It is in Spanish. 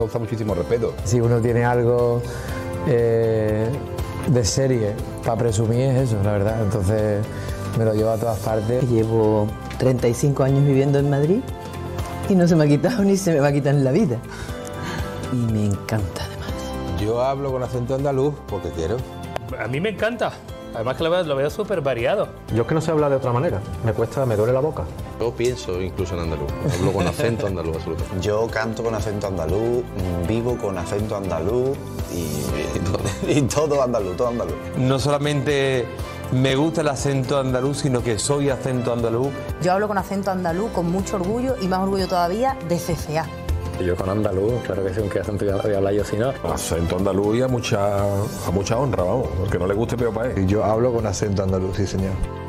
Me gusta muchísimo respeto. Si uno tiene algo de serie para presumir es eso, la verdad. Entonces me lo llevo a todas partes. Llevo 35 años viviendo en Madrid y no se me ha quitado ni se me va a quitar en la vida. Y me encanta además. Yo hablo con acento andaluz porque quiero. A mí me encanta. Además que lo veo súper variado. Yo es que no sé hablar de otra manera. Me duele la boca. Yo pienso incluso en andaluz. Hablo con acento andaluz, absolutamente. Yo canto con acento andaluz, vivo con acento andaluz y todo andaluz, todo andaluz. No solamente me gusta el acento andaluz, sino que soy acento andaluz. Yo hablo con acento andaluz con mucho orgullo y más orgullo todavía de CCA. Yo con andaluz, claro que sí, aunque acento voy a hablar yo si no. Acento andaluz y a mucha honra, vamos. Porque no le guste, pero para él. Yo hablo con acento andaluz, sí, señor.